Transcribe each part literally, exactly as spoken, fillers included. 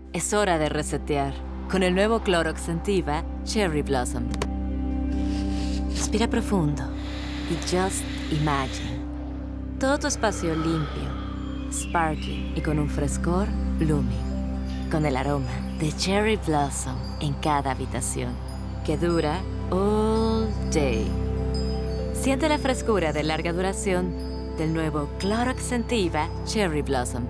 Es hora de resetear con el nuevo Clorox Scentiva Cherry Blossom. Respira profundo y just imagine. Todo tu espacio limpio, sparkling y con un frescor blooming. Con el aroma de Cherry Blossom en cada habitación, que dura all day. Siente la frescura de larga duración del nuevo Clorox Scentiva Cherry Blossom.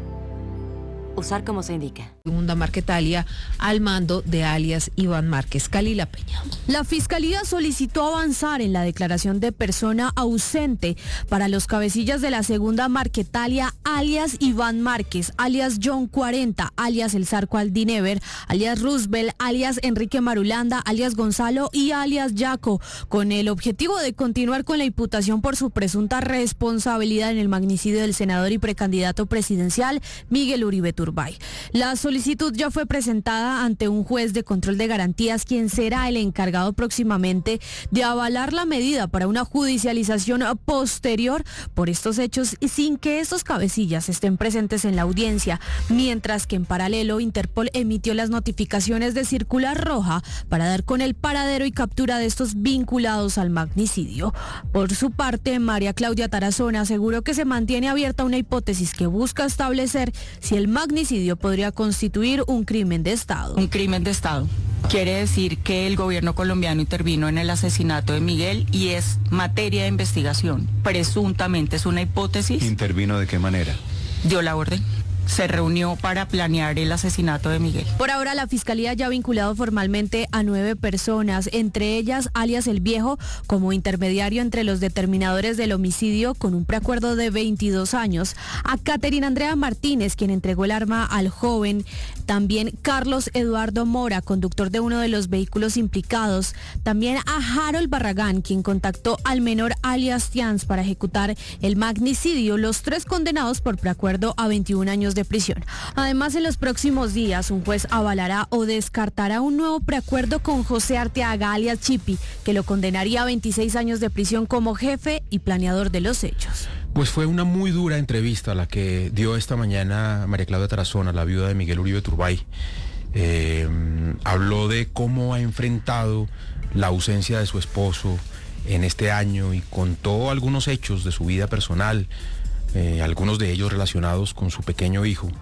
Usar como se indica. Segunda Marquetalia al mando de alias Iván Márquez. Calila Peña. La Fiscalía solicitó avanzar en la declaración de persona ausente para los cabecillas de la Segunda Marquetalia, alias Iván Márquez, alias John cuarenta, alias El Zarco Aldinever, alias Roosevelt, alias Enrique Marulanda, alias Gonzalo y alias Yaco, con el objetivo de continuar con la imputación por su presunta responsabilidad en el magnicidio del senador y precandidato presidencial Miguel Uribe Turbay. La solicitud ya fue presentada ante un juez de control de garantías, quien será el encargado próximamente de avalar la medida para una judicialización posterior por estos hechos sin que estos cabecillas estén presentes en la audiencia, mientras que en paralelo Interpol emitió las notificaciones de circular roja para dar con el paradero y captura de estos vinculados al magnicidio. Por su parte, María Claudia Tarazona aseguró que se mantiene abierta una hipótesis que busca establecer si el magnicidio podría constituir un crimen de Estado. Un crimen de Estado. Quiere decir que el gobierno colombiano intervino en el asesinato de Miguel y es materia de investigación. Presuntamente es una hipótesis. ¿Intervino de qué manera? Dio la orden. Se reunió para planear el asesinato de Miguel. Por ahora, la Fiscalía ya ha vinculado formalmente a nueve personas, entre ellas alias El Viejo, como intermediario entre los determinadores del homicidio con un preacuerdo de veintidós años, a Caterina Andrea Martínez, quien entregó el arma al joven, también Carlos Eduardo Mora, conductor de uno de los vehículos implicados, también a Harold Barragán, quien contactó al menor alias Tians para ejecutar el magnicidio, los tres condenados por preacuerdo a veintiún años de prisión. Además, en los próximos días, un juez avalará o descartará un nuevo preacuerdo con José Arteaga, alias Chipi, que lo condenaría a veintiséis años de prisión como jefe y planeador de los hechos. Pues fue una muy dura entrevista la que dio esta mañana María Claudia Tarazona, la viuda de Miguel Uribe Turbay. Eh, habló de cómo ha enfrentado la ausencia de su esposo en este año y contó algunos hechos de su vida personal, eh, algunos de ellos relacionados con su pequeño hijo,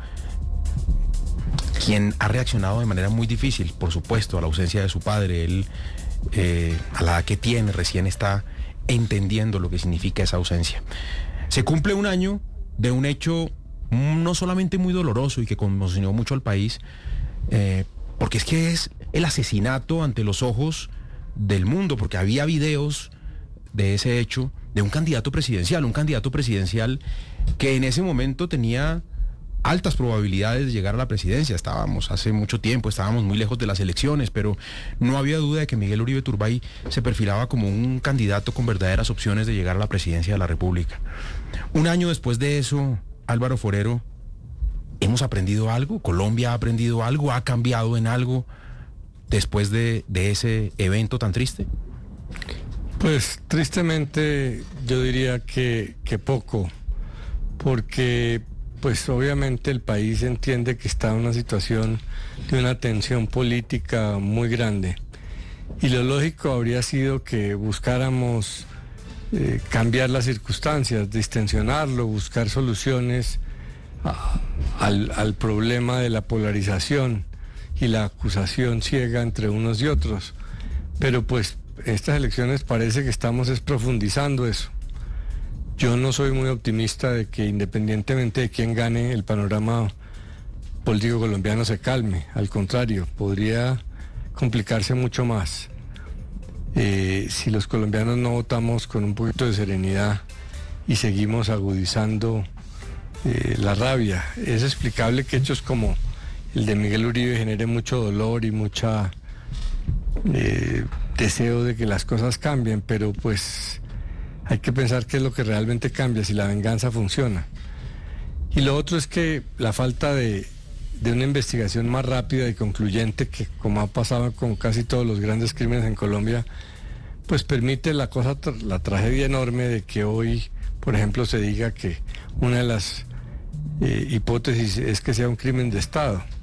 quien ha reaccionado de manera muy difícil, por supuesto, a la ausencia de su padre. Él, eh, a la edad que tiene, recién está entendiendo lo que significa esa ausencia. Se cumple un año de un hecho no solamente muy doloroso y que conmocionó mucho al país, eh, porque es que es el asesinato ante los ojos del mundo, porque había videos de ese hecho de un candidato presidencial, un candidato presidencial que en ese momento tenía altas probabilidades de llegar a la presidencia. Estábamos hace mucho tiempo, estábamos muy lejos de las elecciones, pero no había duda de que Miguel Uribe Turbay se perfilaba como un candidato con verdaderas opciones de llegar a la presidencia de la República. Un año después de eso, Álvaro Forero, ¿hemos aprendido algo? ¿Colombia ha aprendido algo? ¿Ha cambiado en algo después de, de ese evento tan triste? Pues tristemente yo diría que, que poco, porque pues obviamente el país entiende que está en una situación de una tensión política muy grande y lo lógico habría sido que buscáramos eh, cambiar las circunstancias, distensionarlo, buscar soluciones a, al, al problema de la polarización y la acusación ciega entre unos y otros, pero pues estas elecciones parece que estamos es profundizando eso. Yo no soy muy optimista de que independientemente de quién gane, el panorama político colombiano se calme. Al contrario, podría complicarse mucho más. Eh, si los colombianos no votamos con un poquito de serenidad y seguimos agudizando eh, la rabia, es explicable que hechos como el de Miguel Uribe genere mucho dolor y mucha eh, deseo de que las cosas cambien, pero pues hay que pensar qué es lo que realmente cambia, si la venganza funciona. Y lo otro es que la falta de, de una investigación más rápida y concluyente, que como ha pasado con casi todos los grandes crímenes en Colombia, pues permite la cosa, la tragedia enorme de que hoy, por ejemplo, se diga que una de las eh, hipótesis es que sea un crimen de Estado.